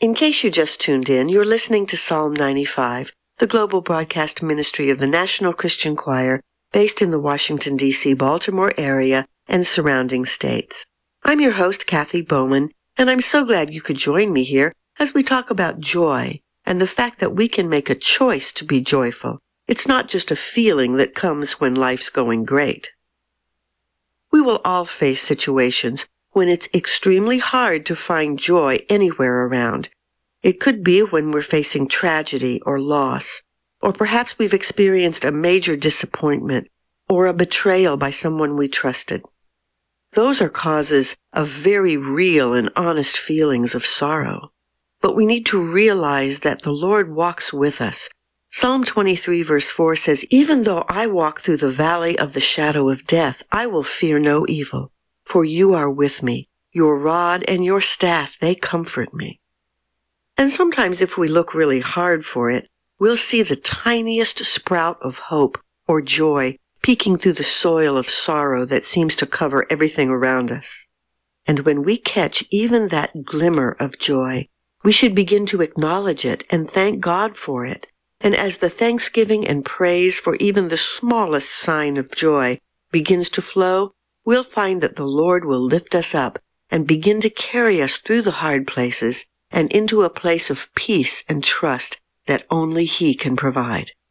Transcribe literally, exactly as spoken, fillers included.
In case you just tuned in, you're listening to Psalm ninety-five, the global broadcast ministry of the National Christian Choir, based in the Washington, D C, Baltimore area and surrounding states. I'm your host, Kathy Bowman, and I'm so glad you could join me here as we talk about joy and the fact that we can make a choice to be joyful. It's not just a feeling that comes when life's going great. We will all face situations when it's extremely hard to find joy anywhere around. It could be when we're facing tragedy or loss, or perhaps we've experienced a major disappointment or a betrayal by someone we trusted. Those are causes of very real and honest feelings of sorrow. But we need to realize that the Lord walks with us. Psalm twenty-three verse four says, "Even though I walk through the valley of the shadow of death, I will fear no evil. For you are with me. Your rod and your staff, they comfort me." And sometimes if we look really hard for it, we'll see the tiniest sprout of hope or joy peeking through the soil of sorrow that seems to cover everything around us. And when we catch even that glimmer of joy, we should begin to acknowledge it and thank God for it. And as the thanksgiving and praise for even the smallest sign of joy begins to flow, we'll find that the Lord will lift us up and begin to carry us through the hard places and into a place of peace and trust that only He can provide.